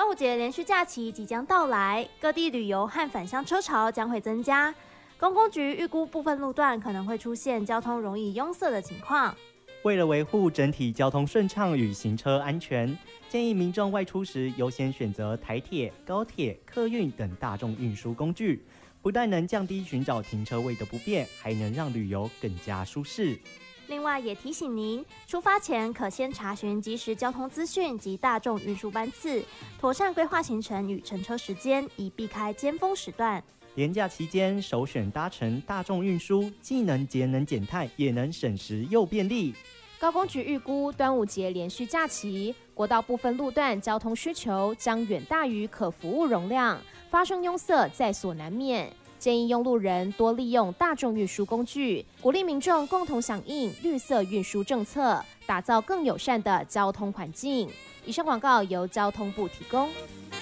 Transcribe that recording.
端午节连续假期即将到来，各地旅游和返乡车潮将会增加。公公局预估部分路段可能会出现交通容易拥塞的情况。 为了维护整体交通顺畅与行车安全，建议民众外出时优先选择台铁、高铁、客运等大众运输工具，不但能降低寻找停车位的不便，还能让旅游更加舒适。 另外也提醒您，出发前可先查询即时交通资讯及大众运输班次，妥善规划行程与乘车时间，以避开尖峰时段。 连假期间首选搭乘大众运输，既能节能减碳，也能省时又便利。 高公局预估端午节连续假期，国道部分路段交通需求将远大于可服务容量，发生拥塞在所难免。建议用路人多利用大众运输工具，鼓励民众共同响应绿色运输政策，打造更友善的交通环境。以上广告由交通部提供。